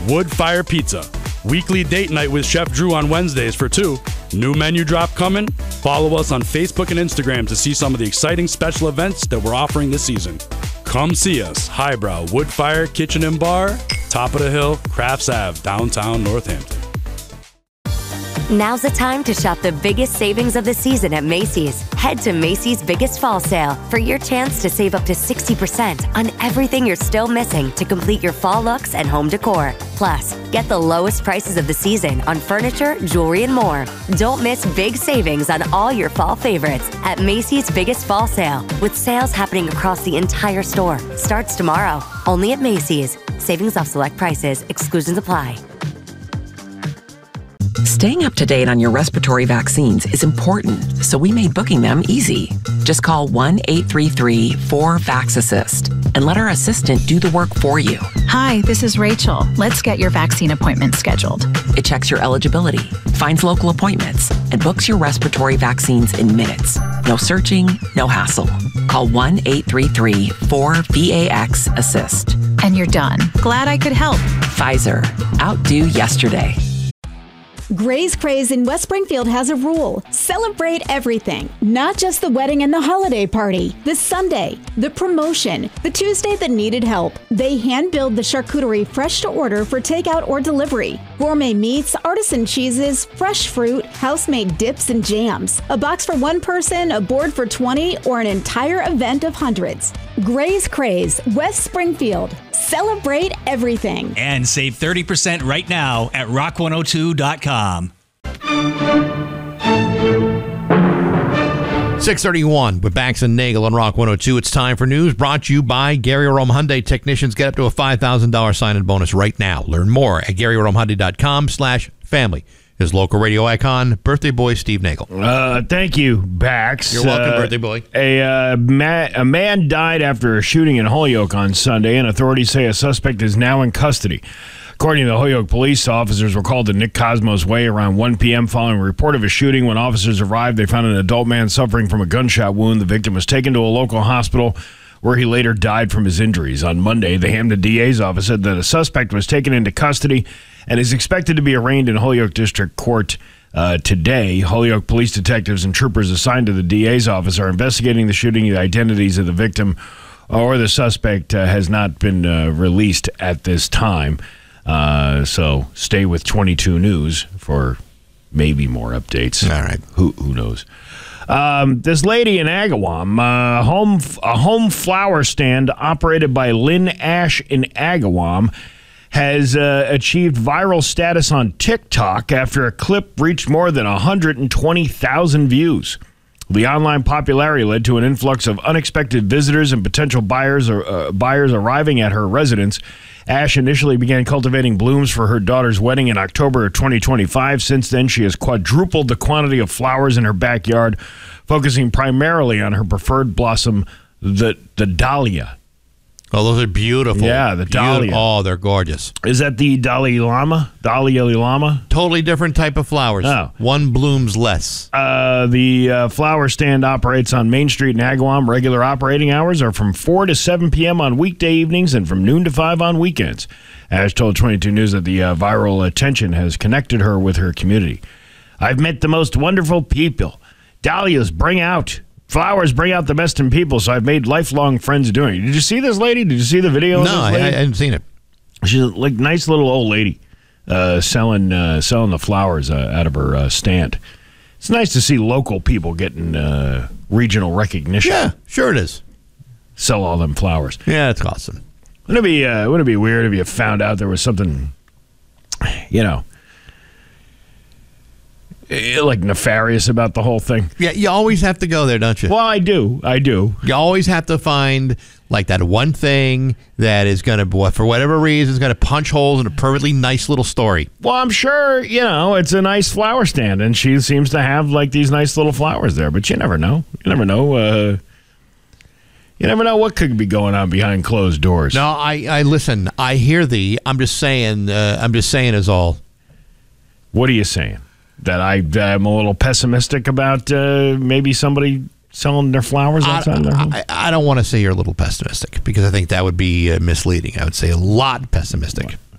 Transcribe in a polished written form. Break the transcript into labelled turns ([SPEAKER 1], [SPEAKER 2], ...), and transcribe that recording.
[SPEAKER 1] Wood Fire Pizza. Weekly date night with Chef Drew on Wednesdays for 2. New menu drop coming? Follow us on Facebook and Instagram to see some of the exciting special events that we're offering this season. Come see us. Highbrow Wood Fire Kitchen and Bar, top of the hill, Crafts Ave, downtown Northampton.
[SPEAKER 2] Now's the time to shop the biggest savings of the season at Macy's. Head to Macy's Biggest Fall Sale for your chance to save up to 60% on everything you're still missing to complete your fall looks and home decor. Plus, get the lowest prices of the season on furniture, jewelry, and more. Don't miss big savings on all your fall favorites at Macy's Biggest Fall Sale, with sales happening across the entire store. Starts tomorrow, only at Macy's. Savings off select prices. Exclusions apply.
[SPEAKER 3] Staying up to date on your respiratory vaccines is important, so we made booking them easy. Just call 1-833-4VAX-ASSIST and let our assistant do the work for you.
[SPEAKER 4] Hi, this is Rachel. Let's get your vaccine appointment scheduled.
[SPEAKER 3] It checks your eligibility, finds local appointments, and books your respiratory vaccines in minutes. No searching, no hassle. Call 1-833-4VAX-ASSIST.
[SPEAKER 4] And you're done. Glad I could help.
[SPEAKER 3] Pfizer. Outdo yesterday.
[SPEAKER 5] Gray's Craze in West Springfield has a rule. Celebrate everything, not just the wedding and the holiday party. The Sunday, the promotion, the Tuesday that needed help. They hand-build the charcuterie fresh to order for takeout or delivery. Gourmet meats, artisan cheeses, fresh fruit, house-made dips and jams. A box for one person, a board for 20, or an entire event of hundreds. Gray's Craze, West Springfield. Celebrate everything.
[SPEAKER 6] And save 30% right now at rock102.com.
[SPEAKER 7] 6:31 with Bax and Nagel on Rock 102. It's time for news brought to you by Gary Rome Hyundai. Technicians get up to a $5,000 sign-in bonus right now. Learn more at GaryRomeHyundai.com/family. His local radio icon, birthday boy Steve Nagel.
[SPEAKER 8] Thank you, Bax.
[SPEAKER 7] You're welcome, birthday boy.
[SPEAKER 8] A man died after a shooting in Holyoke on Sunday, and authorities say a suspect is now in custody. According to the Holyoke police, officers were called to Nick Cosmo's Way around 1 p.m. following a report of a shooting. When officers arrived, they found an adult man suffering from a gunshot wound. The victim was taken to a local hospital where he later died from his injuries. On Monday, the Hampden DA's office said that a suspect was taken into custody and is expected to be arraigned in Holyoke District Court today. Holyoke police detectives and troopers assigned to the DA's office are investigating the shooting. The identities of the victim or the suspect has not been released at this time. So stay with 22 News for maybe more updates.
[SPEAKER 7] All right.
[SPEAKER 8] Who knows? This lady in Agawam, a home flower stand operated by Lynn Ash in Agawam, has achieved viral status on TikTok after a clip reached more than 120,000 views. The online popularity led to an influx of unexpected visitors and potential buyers arriving at her residence. Ash initially began cultivating blooms for her daughter's wedding in October of 2025. Since then, she has quadrupled the quantity of flowers in her backyard, focusing primarily on her preferred blossom, the dahlia.
[SPEAKER 7] Oh, those are beautiful.
[SPEAKER 8] Yeah, the dahlia.
[SPEAKER 7] Oh, they're gorgeous.
[SPEAKER 8] Is that the Dalai Lama? Dahlia Lama?
[SPEAKER 7] Totally different type of flowers.
[SPEAKER 8] Oh.
[SPEAKER 7] One blooms less.
[SPEAKER 8] The flower stand operates on Main Street in Agawam. Regular operating hours are from 4 to 7 p.m. on weekday evenings and from noon to 5 on weekends. Ash told 22 News that the viral attention has connected her with her community. I've met the most wonderful people. Dahlias flowers bring out the best in people, so I've made lifelong friends doing it. Did you see this lady? Did you see the video?
[SPEAKER 7] No, I hadn't seen it.
[SPEAKER 8] She's a nice little old lady selling the flowers out of her stand. It's nice to see local people getting regional recognition.
[SPEAKER 7] Yeah, sure it is.
[SPEAKER 8] Sell all them flowers.
[SPEAKER 7] Yeah, it's awesome.
[SPEAKER 8] Wouldn't it be weird if you found out there was something, like nefarious about the whole thing?
[SPEAKER 7] Yeah, you always have to go there, don't you?
[SPEAKER 8] Well, I do.
[SPEAKER 7] You always have to find like that one thing that is going to, for whatever reason, is going to punch holes in a perfectly nice little story.
[SPEAKER 8] Well, I'm sure, it's a nice flower stand, and she seems to have like these nice little flowers there, but you never know. You never know what could be going on behind closed doors.
[SPEAKER 7] No, I listen. I hear thee. I'm just saying is all.
[SPEAKER 8] What are you saying? That I'm a little pessimistic about maybe somebody selling their flowers outside their home?
[SPEAKER 7] I don't want to say you're a little pessimistic because I think that would be misleading. I would say a lot pessimistic.